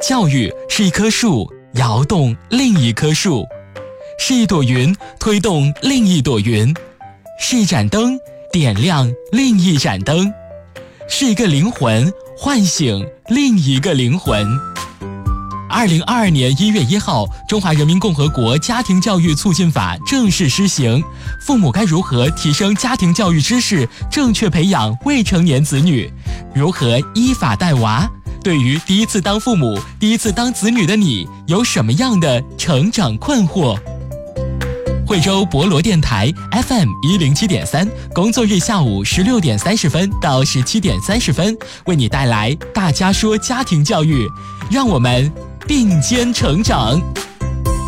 教育是一棵树，摇动另一棵树；是一朵云，推动另一朵云；是一盏灯，点亮另一盏灯；是一个灵魂，唤醒另一个灵魂。2022年1月1号，《中华人民共和国家庭教育促进法》正式施行。父母该如何提升家庭教育知识，正确培养未成年子女？如何依法带娃？对于第一次当父母、第一次当子女的你，有什么样的成长困惑？惠州博罗电台 FM 107.3，工作日下午16点30分到17点30分，为你带来大家说家庭教育，让我们并肩成长。